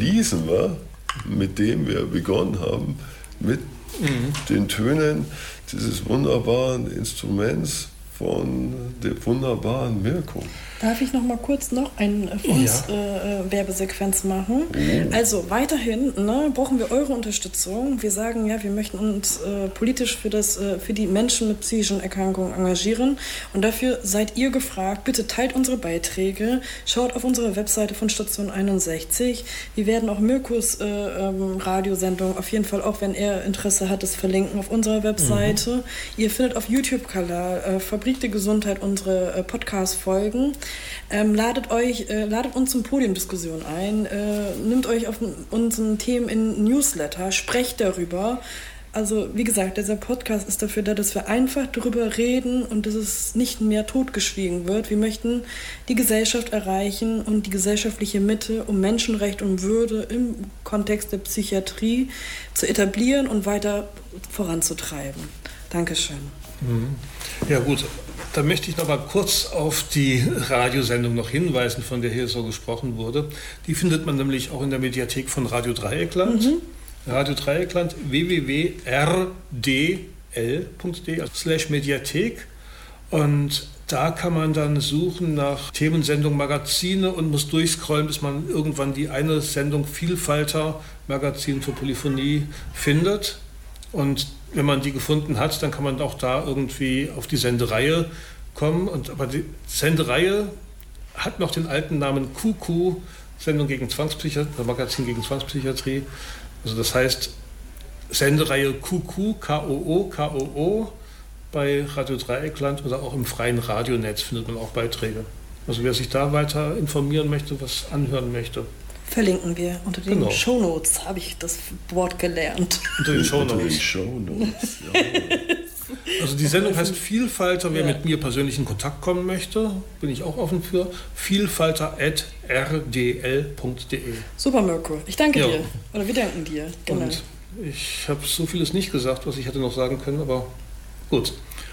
schließen wir, mit dem wir begonnen haben, mit den Tönen dieses wunderbaren Instruments von der wunderbaren Mirko. Darf ich noch mal kurz eine Werbesequenz machen? Also weiterhin brauchen wir eure Unterstützung. Wir sagen ja, wir möchten uns politisch für die Menschen mit psychischen Erkrankungen engagieren. Und dafür seid ihr gefragt. Bitte teilt unsere Beiträge. Schaut auf unsere Webseite von Station 61. Wir werden auch Mirkos Radiosendung auf jeden Fall, auch wenn er Interesse hat, das verlinken auf unserer Webseite. Ihr findet auf YouTube-Kanal Fabrik der Gesundheit unsere Podcast-Folgen. Ladet uns zum Podiumdiskussion ein, nehmt euch auf unseren Themen in Newsletter, sprecht darüber. Also wie gesagt, dieser Podcast ist dafür da, dass wir einfach darüber reden und dass es nicht mehr totgeschwiegen wird. Wir möchten die Gesellschaft erreichen und die gesellschaftliche Mitte, um Menschenrecht und Würde im Kontext der Psychiatrie zu etablieren und weiter voranzutreiben. Dankeschön. Ja gut, da möchte ich noch mal kurz auf die Radiosendung noch hinweisen, von der hier so gesprochen wurde. Die findet man nämlich auch in der Mediathek von Radio Dreieckland. Radio Dreieckland www.rdl.de/Mediathek. Und da kann man dann suchen nach Themensendung Magazine und muss durchscrollen, bis man irgendwann die eine Sendung Vielfalter Magazin für Polyphonie findet. Und wenn man die gefunden hat, dann kann man auch da irgendwie auf die Sendereihe kommen. Aber die Sendereihe hat noch den alten Namen QQ, Sendung gegen Zwangspsychiatrie, Magazin gegen Zwangspsychiatrie. Also das heißt Sendereihe QQ, KOO, bei Radio Dreieckland oder auch im freien Radionetz findet man auch Beiträge. Also wer sich da weiter informieren möchte, was anhören möchte. Verlinken wir unter den Shownotes, habe ich das Wort gelernt. Unter den Shownotes, ja. Also die Sendung heißt Vielfalter. Wer mit mir persönlich in Kontakt kommen möchte, bin ich auch offen für. Vielfalter@rdl.de. Super, Mirko. Ich danke dir. Oder wir danken dir. Genau. Und ich habe so vieles nicht gesagt, was ich hätte noch sagen können, aber gut.